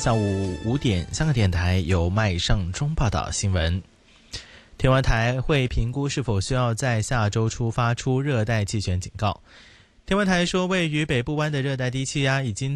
下午5点，香港电台由麦尚中报道新闻。天文台会评估是否需要在下周初发出热带气旋警告。天文台说，位于北部湾的热带低气压已经